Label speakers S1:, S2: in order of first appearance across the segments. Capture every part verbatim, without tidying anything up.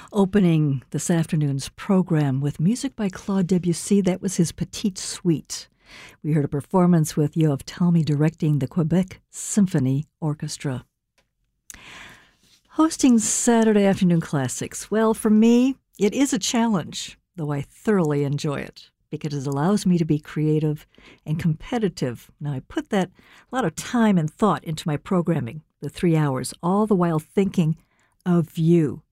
S1: Opening this afternoon's program with music by Claude Debussy, that was his Petite Suite. We heard a performance with Yoav Talmy directing the Quebec Symphony Orchestra. Hosting Saturday Afternoon Classics, well, for me, it is a challenge, though I thoroughly enjoy it, because it allows me to be creative and competitive. Now, I put that a lot of time and thought into my programming, the three hours, all the while thinking of you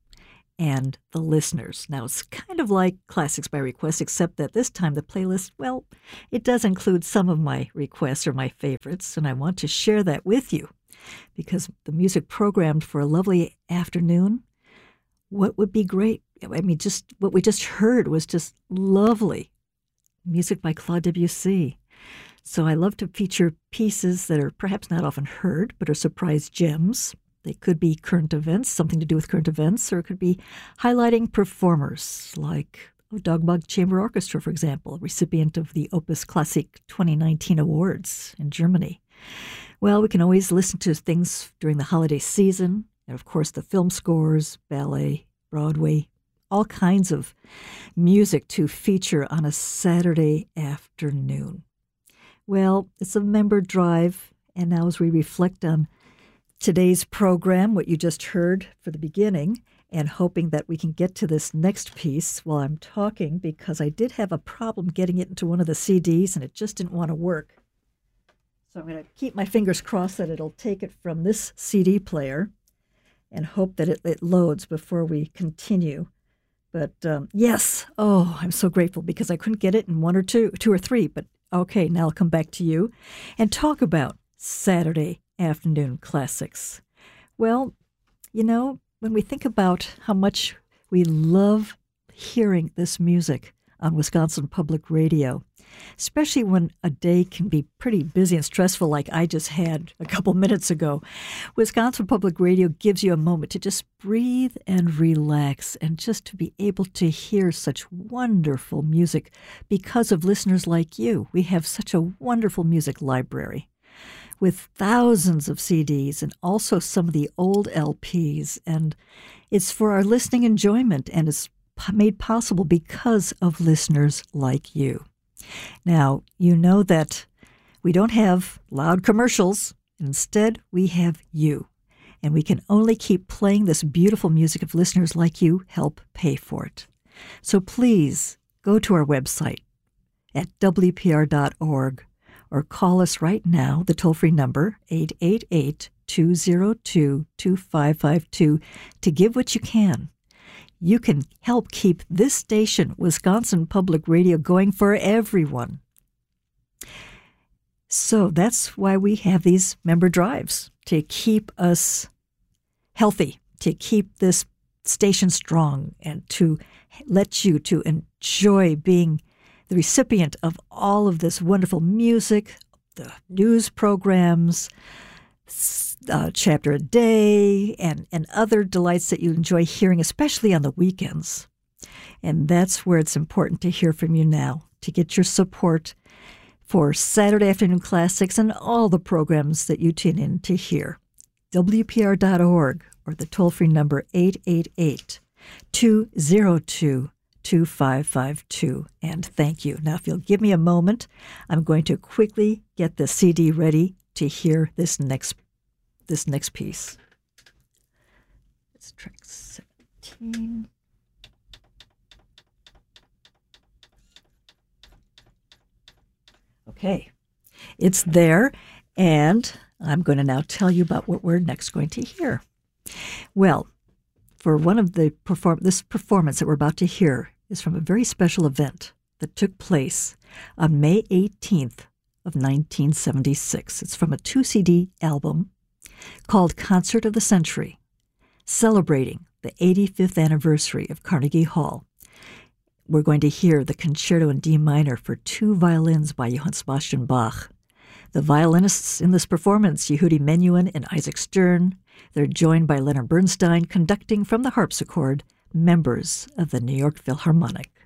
S1: and the listeners. Now, it's kind of like Classics by Request, except that this time the playlist, well, it does include some of my requests or my favorites, and I want to share that with you because the music programmed for a lovely afternoon, what would be great? I mean, just what we just heard was just lovely. Music by Claude Debussy. So I love to feature pieces that are perhaps not often heard, but are surprise gems. They could be current events, something to do with current events, or it could be highlighting performers like Dogbog Chamber Orchestra, for example, recipient of the Opus Classique twenty nineteen awards in Germany. Well, we can always listen to things during the holiday season, and of course the film scores, ballet, Broadway, all kinds of music to feature on a Saturday afternoon. Well, it's a member drive, and now as we reflect on today's program, what you just heard for the beginning, and hoping that we can get to this next piece while I'm talking, because I did have a problem getting it into one of the C Ds, and it just didn't want to work. So I'm going to keep my fingers crossed that it'll take it from this C D player and hope that it, it loads before we continue. But um, yes, oh, I'm so grateful because I couldn't get it in one or two, two or three. But okay, now I'll come back to you and talk about Saturday Afternoon Classics. Well, you know, when we think about how much we love hearing this music on Wisconsin Public Radio, especially when a day can be pretty busy and stressful like I just had a couple minutes ago, Wisconsin Public Radio gives you a moment to just breathe and relax and just to be able to hear such wonderful music because of listeners like you. We have such a wonderful music library with thousands of C Ds and also some of the old L Ps. And it's for our listening enjoyment, and it's made possible because of listeners like you. Now, you know that we don't have loud commercials. Instead, we have you. And we can only keep playing this beautiful music if listeners like you help pay for it. So please go to our website at W P R dot org or call us right now, the toll-free number, eight eight eight, two zero two, two five five two, to give what you can. You can help keep this station, Wisconsin Public Radio, going for everyone. So that's why we have these member drives, to keep us healthy, to keep this station strong, and to let you to enjoy being the recipient of all of this wonderful music, the news programs, Uh, chapter a day, and, and other delights that you enjoy hearing, especially on the weekends. And that's where it's important to hear from you now, to get your support for Saturday Afternoon Classics and all the programs that you tune in to hear. W P R dot org or the toll-free number eight eight eight, two zero two, two five five two. And thank you. Now, if you'll give me a moment, I'm going to quickly get the C D ready to hear this next this next piece. It's track seventeen. Okay, it's there, and I'm going to now tell you about what we're next going to hear. Well, for one of the perform this performance that we're about to hear is from a very special event that took place on May eighteenth of nineteen seventy-six. It's from a two C D album called Concert of the Century, celebrating the eighty-fifth anniversary of Carnegie Hall. We're going to hear the Concerto in D minor for two violins by Johann Sebastian Bach. The violinists in this performance, Yehudi Menuhin and Isaac Stern, they're joined by Leonard Bernstein, conducting from the harpsichord, members of the New York Philharmonic.